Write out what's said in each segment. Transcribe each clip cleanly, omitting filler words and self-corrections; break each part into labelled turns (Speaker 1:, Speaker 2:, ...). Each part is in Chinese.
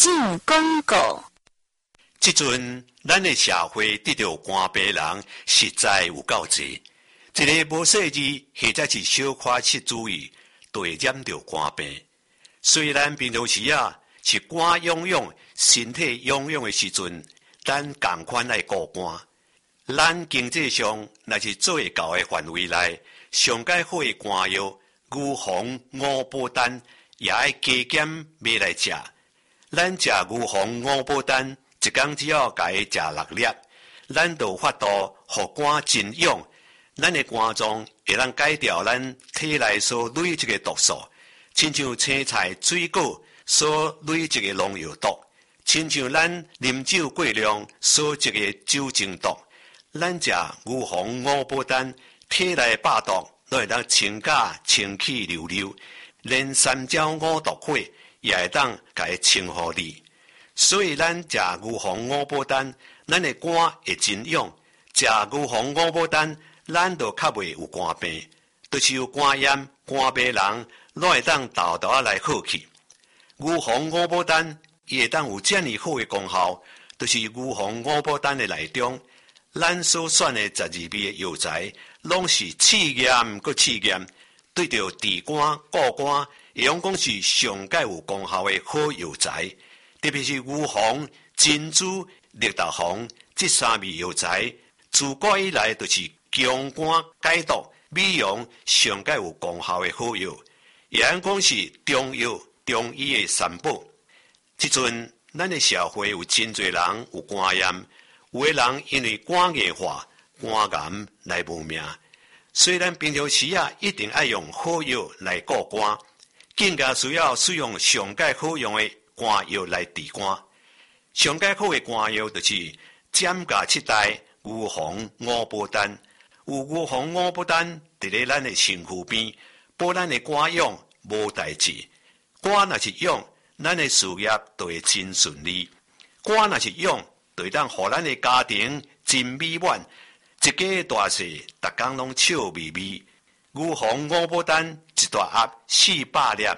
Speaker 1: 进广告。
Speaker 2: 即阵，咱的社会得到肝病人实在有够济。一个无细致或者是小可失注意，就会染到肝病。虽然平常时是肝痒痒、身体痒痒的时阵，咱同款来顾肝。咱经济上若是做会到的范围内，上解好的肝药，牛黄、五宝丹也要加减买来食。咱食牛黄、五宝丹，一天只要甲伊食6粒，咱就有法度互肝真痒。咱的肝脏会当改掉咱体内所累积的毒素，亲像青菜、水果所累积的农药毒，亲像咱啉酒过量所积的酒精毒。咱食牛黄、五宝丹，体内百毒都会当清假清气溜溜，连三焦五毒火也会当甲伊清互你。所以咱食牛黄、五宝丹，咱的肝会真痒；食牛黄、五宝丹，咱就较袂有肝病，就是有肝炎、肝病人，拢会当豆豆来好去。牛黄、五宝丹伊会当有这么好的功效，就是牛黄、五宝丹的内中。咱所选的12味的药材，拢是试验搁试验，对着治肝、固肝，会用讲是上界有功效的好药材。特别是牛黄、珍珠、绿豆黄这3味药材，自古以来就是强肝解毒、美容上界有功效的好药，也按讲是中药、中医的三宝。即阵，咱的社会有真侪人有肝炎。有的人因为肝硬化、肝癌来无命，虽然平常时一定要用好药来顾肝，更加需要使用上界好用的肝药来治肝。上界好的肝药就是减价7代牛黄、五宝丹。有牛黄、五宝丹伫咧咱的身躯边，保咱的肝痒无代志。肝若是痒，咱的事业就会真顺利；肝若是痒，就会当互咱的家庭真美满，一家大细，逐工拢笑眯眯。牛黄、五宝丹一大盒400粒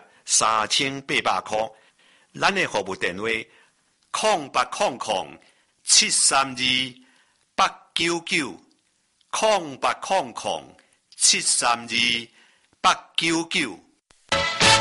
Speaker 2: ，3800块。咱的服务电话：0800-732-899，0800-732-899。